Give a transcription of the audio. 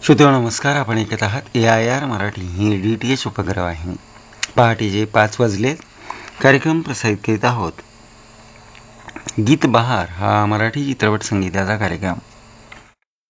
श्रोतेहो नमस्कार. आपण ऐकत आहात AIR मराठी ही DTH उपग्रह आहे. पहाटेचे 5 वाजले. कार्यक्रम प्रसारित करीत आहोत. गीत बहार हा मराठी चित्रपट संगीताचा कार्यक्रम.